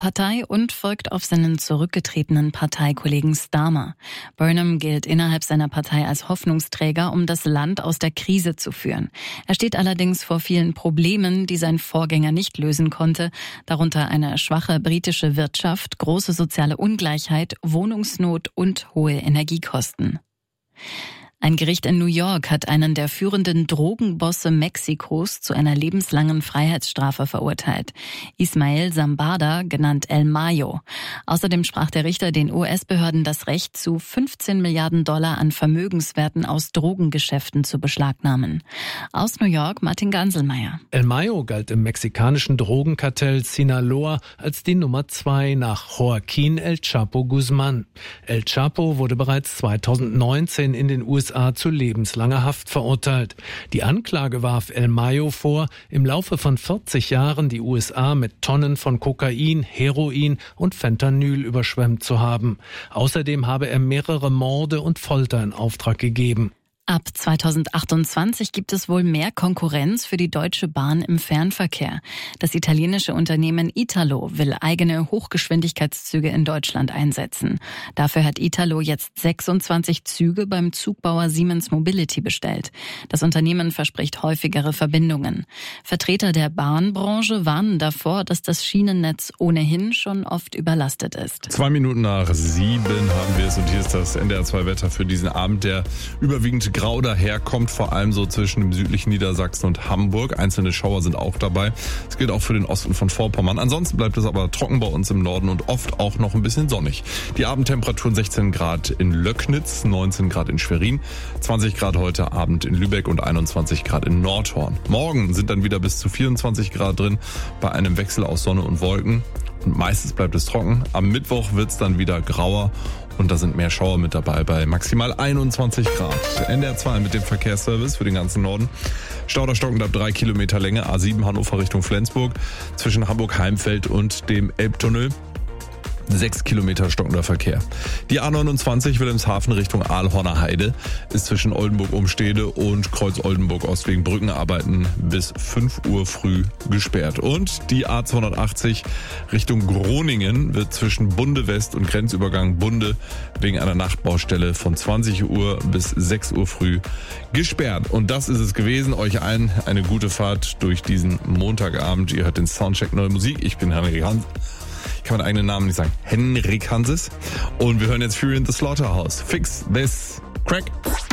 Partei und folgt auf seinen zurückgetretenen Parteikollegen Starmer. Burnham gilt innerhalb seiner Partei als Hoffnungsträger, um das Land aus der Krise zu führen. Er steht allerdings vor vielen Problemen, die sein Vorgänger nicht lösen konnte, darunter eine schwache britische Wirtschaft, große soziale Ungleichheit, Wohnungsnot und hohe Energiekosten. Ein Gericht in New York hat einen der führenden Drogenbosse Mexikos zu einer lebenslangen Freiheitsstrafe verurteilt. Ismael Zambada, genannt El Mayo. Außerdem sprach der Richter den US-Behörden das Recht zu, 15 Milliarden Dollar an Vermögenswerten aus Drogengeschäften zu beschlagnahmen. Aus New York, Martin Ganselmeier. El Mayo galt im mexikanischen Drogenkartell Sinaloa als die Nummer 2 nach Joaquín El Chapo Guzmán. El Chapo wurde bereits 2019 in den USA zu lebenslanger Haft verurteilt. Die Anklage warf El Mayo vor, im Laufe von 40 Jahren die USA mit Tonnen von Kokain, Heroin und Fentanyl überschwemmt zu haben. Außerdem habe er mehrere Morde und Folter in Auftrag gegeben. Ab 2028 gibt es wohl mehr Konkurrenz für die Deutsche Bahn im Fernverkehr. Das italienische Unternehmen Italo will eigene Hochgeschwindigkeitszüge in Deutschland einsetzen. Dafür hat Italo jetzt 26 Züge beim Zugbauer Siemens Mobility bestellt. Das Unternehmen verspricht häufigere Verbindungen. Vertreter der Bahnbranche warnen davor, dass das Schienennetz ohnehin schon oft überlastet ist. 7:02 haben wir es und hier ist das NDR2-Wetter für diesen Abend, der überwiegend grau daherkommt, vor allem so zwischen dem südlichen Niedersachsen und Hamburg. Einzelne Schauer sind auch dabei. Das gilt auch für den Osten von Vorpommern. Ansonsten bleibt es aber trocken bei uns im Norden und oft auch noch ein bisschen sonnig. Die Abendtemperaturen 16 Grad in Löcknitz, 19 Grad in Schwerin, 20 Grad heute Abend in Lübeck und 21 Grad in Nordhorn. Morgen sind dann wieder bis zu 24 Grad drin bei einem Wechsel aus Sonne und Wolken. Und meistens bleibt es trocken. Am Mittwoch wird es dann wieder grauer und da sind mehr Schauer mit dabei bei maximal 21 Grad. NDR 2 mit dem Verkehrsservice für den ganzen Norden. Stauder stockend ab 3 Kilometer Länge, A7 Hannover Richtung Flensburg, zwischen Hamburg-Heimfeld und dem Elbtunnel. 6 Kilometer stockender Verkehr. Die A29 Wilhelmshaven Richtung Aalhorner Heide ist zwischen Oldenburg-Umstede und Kreuz-Oldenburg-Ost wegen Brückenarbeiten bis 5 Uhr früh gesperrt. Und die A280 Richtung Groningen wird zwischen Bunde West und Grenzübergang Bunde wegen einer Nachtbaustelle von 20 Uhr bis 6 Uhr früh gesperrt. Und das ist es gewesen. Euch allen eine gute Fahrt durch diesen Montagabend. Ihr hört den Soundcheck Neue Musik. Ich bin Henrik Hans. Ich kann meinen eigenen Namen nicht sagen. Henrik Hanses. Und wir hören jetzt Fury in the Slaughterhouse. Fix this crack.